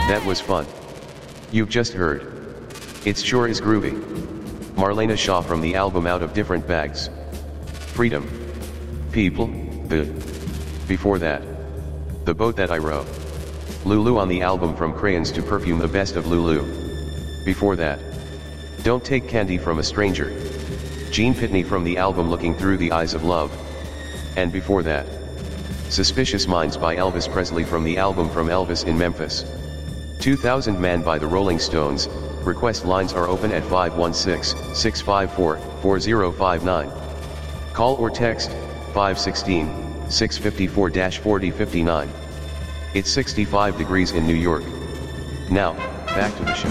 That was fun. You've just heard. It sure is groovy. Marlena Shaw from the album Out of Different Bags. Freedom. People, before that. The Boat That I Row. Lulu on the album From Crayons to Perfume, the best of Lulu. Before that. Don't Take Candy from a Stranger. Gene Pitney from the album Looking Through the Eyes of Love. And before that. Suspicious Minds by Elvis Presley from the album From Elvis in Memphis. 2000 Man by the Rolling Stones. Request lines are open at 516-654-4059. Call or text 516-654-4059. It's 65 degrees in New York. Now, back to the show.